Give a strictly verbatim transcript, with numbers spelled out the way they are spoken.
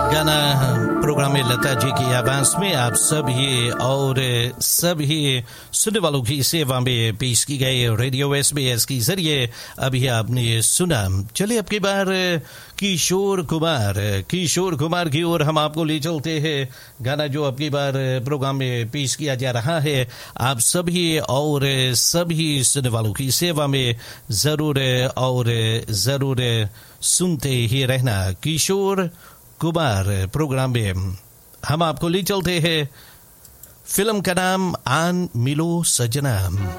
गाना प्रोग्राम में लता जी की आवाज में आप सभी और सभी सुनने वालों की सेवा में पेश की गई रेडियो एसबीएस के जरिए अभी आपने सुना। चलिए अब की बार किशोर कुमार किशोर कुमार की ओर हम आपको ले चलते हैं। गाना जो अब की बार प्रोग्राम में पेश किया जा रहा है आप सभी और सभी सुनने वालों की सेवा में जरूर और जरूर सुनते ही रहना। किशोर कुमार प्रोग्राम में हम आपको ले चलते हैं। फिल्म का नाम आन मिलो सजना।